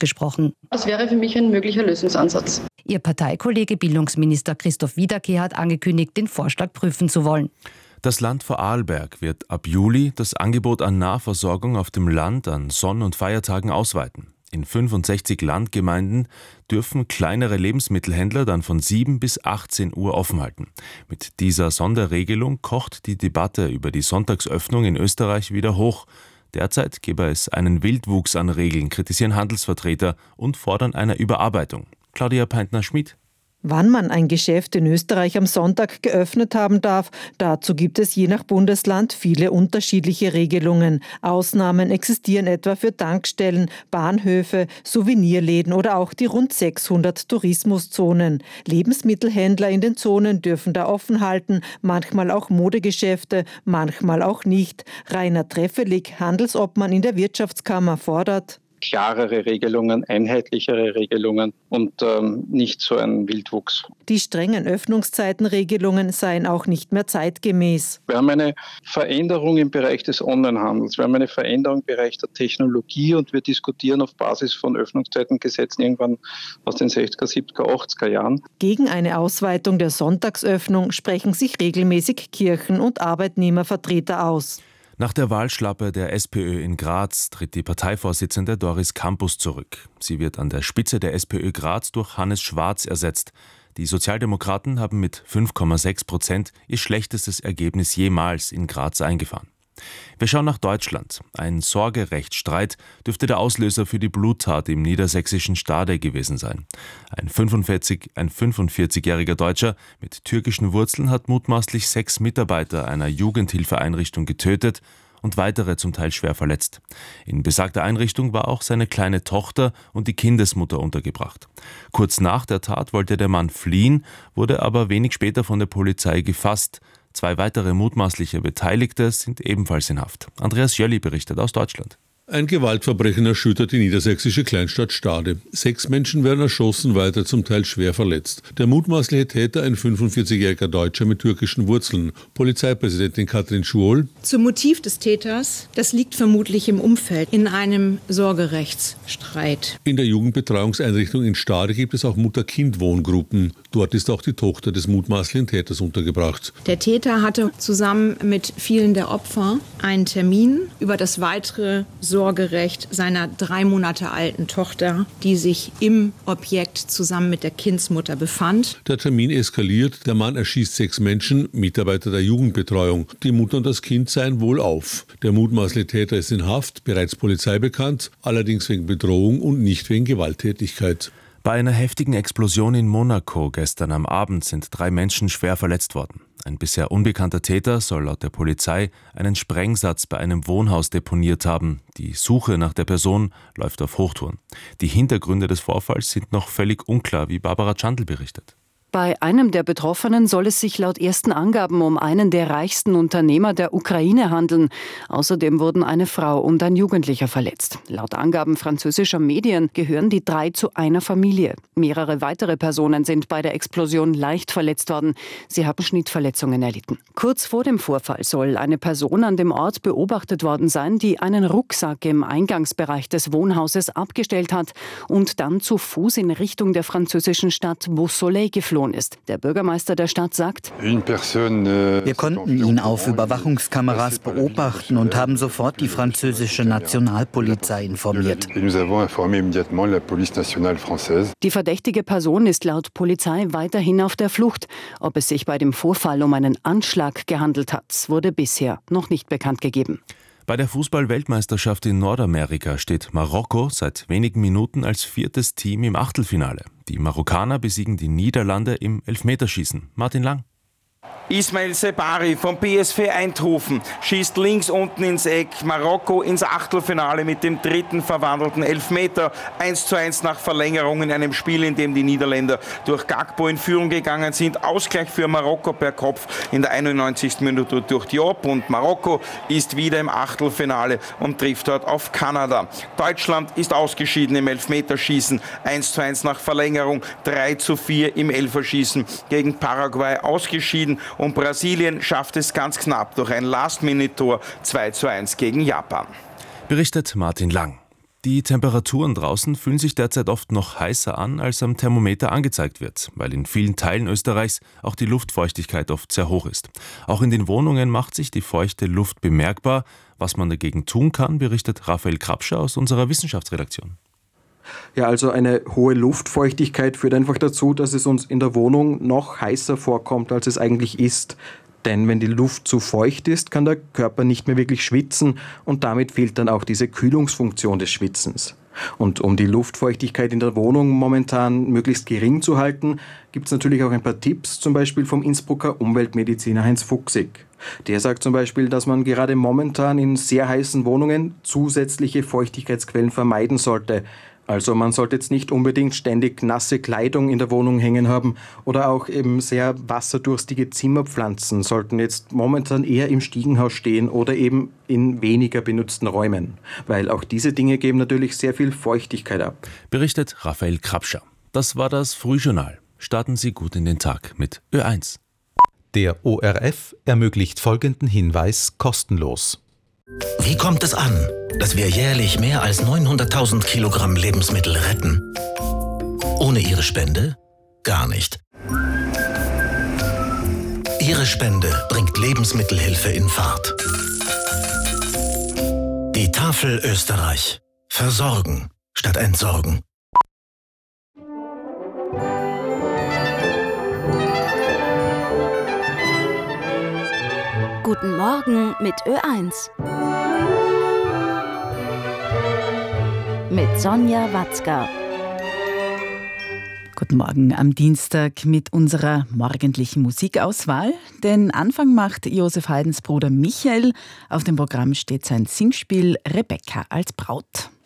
besprochen. Das wäre für mich ein möglicher Lösungsansatz. Ihr Parteikollege Bildungsminister Christoph Wiederkehr hat angekündigt, den Vorschlag prüfen zu wollen. Das Land Vorarlberg wird ab Juli das Angebot an Nahversorgung auf dem Land an Sonn- und Feiertagen ausweiten. In 65 Landgemeinden dürfen kleinere Lebensmittelhändler dann von 7 bis 18 Uhr offen halten. Mit dieser Sonderregelung kocht die Debatte über die Sonntagsöffnung in Österreich wieder hoch. Derzeit gebe es einen Wildwuchs an Regeln, kritisieren Handelsvertreter und fordern eine Überarbeitung. Claudia Peintner-Schmid. Wann man ein Geschäft in Österreich am Sonntag geöffnet haben darf, dazu gibt es je nach Bundesland viele unterschiedliche Regelungen. Ausnahmen existieren etwa für Tankstellen, Bahnhöfe, Souvenirläden oder auch die rund 600 Tourismuszonen. Lebensmittelhändler in den Zonen dürfen da offen halten, manchmal auch Modegeschäfte, manchmal auch nicht. Rainer Treffelig, Handelsobmann in der Wirtschaftskammer, fordert: Klarere Regelungen, einheitlichere Regelungen und nicht so ein Wildwuchs. Die strengen Öffnungszeitenregelungen seien auch nicht mehr zeitgemäß. Wir haben eine Veränderung im Bereich des Onlinehandels. Wir haben eine Veränderung im Bereich der Technologie und wir diskutieren auf Basis von Öffnungszeitengesetzen irgendwann aus den 60er, 70er, 80er Jahren. Gegen eine Ausweitung der Sonntagsöffnung sprechen sich regelmäßig Kirchen- und Arbeitnehmervertreter aus. Nach der Wahlschlappe der SPÖ in Graz tritt die Parteivorsitzende Doris Campus zurück. Sie wird an der Spitze der SPÖ Graz durch Hannes Schwarz ersetzt. Die Sozialdemokraten haben mit 5,6% ihr schlechtestes Ergebnis jemals in Graz eingefahren. Wir schauen nach Deutschland. Ein Sorgerechtsstreit dürfte der Auslöser für die Bluttat im niedersächsischen Stade gewesen sein. Ein 45-jähriger Deutscher mit türkischen Wurzeln hat mutmaßlich 6 Mitarbeiter einer Jugendhilfeeinrichtung getötet und weitere zum Teil schwer verletzt. In besagter Einrichtung war auch seine kleine Tochter und die Kindesmutter untergebracht. Kurz nach der Tat wollte der Mann fliehen, wurde aber wenig später von der Polizei gefasst. 2 weitere mutmaßliche Beteiligte sind ebenfalls in Haft. Andreas Jölli berichtet aus Deutschland. Ein Gewaltverbrechen erschüttert die niedersächsische Kleinstadt Stade. 6 Menschen werden erschossen, weitere zum Teil schwer verletzt. Der mutmaßliche Täter, ein 45-jähriger Deutscher mit türkischen Wurzeln. Polizeipräsidentin Katrin Schuol: Zum Motiv des Täters, das liegt vermutlich im Umfeld, in einem Sorgerechtsstreit. In der Jugendbetreuungseinrichtung in Stade gibt es auch Mutter-Kind-Wohngruppen. Dort ist auch die Tochter des mutmaßlichen Täters untergebracht. Der Täter hatte zusammen mit vielen der Opfer einen Termin über das weitere Sorgerecht seiner 3 Monate alten Tochter, die sich im Objekt zusammen mit der Kindsmutter befand. Der Termin eskaliert, der Mann erschießt 6 Menschen, Mitarbeiter der Jugendbetreuung. Die Mutter und das Kind seien wohlauf. Der mutmaßliche Täter ist in Haft, bereits Polizei bekannt, allerdings wegen Bedrohung und nicht wegen Gewalttätigkeit. Bei einer heftigen Explosion in Monaco gestern am Abend sind 3 Menschen schwer verletzt worden. Ein bisher unbekannter Täter soll laut der Polizei einen Sprengsatz bei einem Wohnhaus deponiert haben. Die Suche nach der Person läuft auf Hochtouren. Die Hintergründe des Vorfalls sind noch völlig unklar, wie Barbara Tschandl berichtet. Bei einem der Betroffenen soll es sich laut ersten Angaben um einen der reichsten Unternehmer der Ukraine handeln. Außerdem wurden eine Frau und ein Jugendlicher verletzt. Laut Angaben französischer Medien gehören die 3 zu einer Familie. Mehrere weitere Personen sind bei der Explosion leicht verletzt worden. Sie haben Schnittverletzungen erlitten. Kurz vor dem Vorfall soll eine Person an dem Ort beobachtet worden sein, die einen Rucksack im Eingangsbereich des Wohnhauses abgestellt hat und dann zu Fuß in Richtung der französischen Stadt Beausoleil geflohen ist. Der Bürgermeister der Stadt sagt: Wir konnten ihn auf Überwachungskameras beobachten und haben sofort die französische Nationalpolizei informiert. Die verdächtige Person ist laut Polizei weiterhin auf der Flucht. Ob es sich bei dem Vorfall um einen Anschlag gehandelt hat, wurde bisher noch nicht bekannt gegeben. Bei der Fußball-Weltmeisterschaft in Nordamerika steht Marokko seit wenigen Minuten als 4. Team im Achtelfinale. Die Marokkaner besiegen die Niederlande im Elfmeterschießen. Martin Lang. Ismail Sebari vom PSV Eindhoven schießt links unten ins Eck. Marokko ins Achtelfinale mit dem 3. verwandelten Elfmeter. 1:1 nach Verlängerung in einem Spiel, in dem die Niederländer durch Gakpo in Führung gegangen sind. Ausgleich für Marokko per Kopf in der 91. Minute durch Diop. Und Marokko ist wieder im Achtelfinale und trifft dort auf Kanada. Deutschland ist ausgeschieden im Elfmeterschießen. 1:1 nach Verlängerung. 3:4 im Elferschießen gegen Paraguay ausgeschieden. Und Brasilien schafft es ganz knapp durch ein Last-Minute-Tor 2:1 gegen Japan. Berichtet Martin Lang. Die Temperaturen draußen fühlen sich derzeit oft noch heißer an, als am Thermometer angezeigt wird, weil in vielen Teilen Österreichs auch die Luftfeuchtigkeit oft sehr hoch ist. Auch in den Wohnungen macht sich die feuchte Luft bemerkbar. Was man dagegen tun kann, berichtet Raphael Krapscher aus unserer Wissenschaftsredaktion. Ja, also eine hohe Luftfeuchtigkeit führt einfach dazu, dass es uns in der Wohnung noch heißer vorkommt, als es eigentlich ist. Denn wenn die Luft zu feucht ist, kann der Körper nicht mehr wirklich schwitzen und damit fehlt dann auch diese Kühlungsfunktion des Schwitzens. Und um die Luftfeuchtigkeit in der Wohnung momentan möglichst gering zu halten, gibt es natürlich auch ein paar Tipps, zum Beispiel vom Innsbrucker Umweltmediziner Heinz Fuchsig. Der sagt zum Beispiel, dass man gerade momentan in sehr heißen Wohnungen zusätzliche Feuchtigkeitsquellen vermeiden sollte. Also man sollte jetzt nicht unbedingt ständig nasse Kleidung in der Wohnung hängen haben oder auch eben sehr wasserdurstige Zimmerpflanzen sollten jetzt momentan eher im Stiegenhaus stehen oder eben in weniger benutzten Räumen, weil auch diese Dinge geben natürlich sehr viel Feuchtigkeit ab. Berichtet Raphael Krapscher. Das war das Frühjournal. Starten Sie gut in den Tag mit Ö1. Der ORF ermöglicht folgenden Hinweis kostenlos. Wie kommt es an, dass wir jährlich mehr als 900.000 Kilogramm Lebensmittel retten? Ohne Ihre Spende gar nicht. Ihre Spende bringt Lebensmittelhilfe in Fahrt. Die Tafel Österreich. Versorgen statt entsorgen. Guten Morgen mit Ö1. Mit Sonja Watzka. Guten Morgen am Dienstag mit unserer morgendlichen Musikauswahl. Den Anfang macht Josef Haydns Bruder Michael. Auf dem Programm steht sein Singspiel Rebecca als Braut.